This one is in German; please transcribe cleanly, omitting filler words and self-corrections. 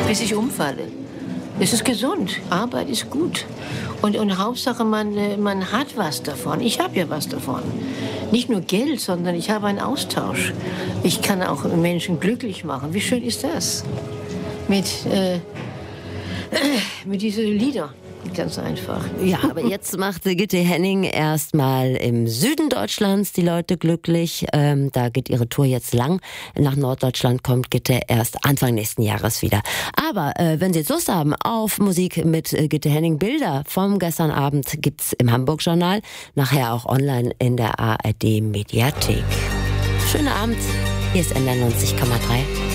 bis ich umfalle. Es ist gesund, Arbeit ist gut. Und Hauptsache, man hat was davon. Ich habe ja was davon. Nicht nur Geld, sondern ich habe einen Austausch. Ich kann auch Menschen glücklich machen. Wie schön ist das? Mit diesen Liedern. Ganz einfach. Ja, aber jetzt macht Gitte Henning erstmal im Süden Deutschlands die Leute glücklich. Da geht ihre Tour jetzt lang. Nach Norddeutschland kommt Gitte erst Anfang nächsten Jahres wieder. Aber wenn Sie jetzt Lust haben auf Musik mit Gitte Henning, Bilder vom gestern Abend gibt's im Hamburg-Journal. Nachher auch online in der ARD-Mediathek. Schönen Abend. Hier ist NDR 90,3.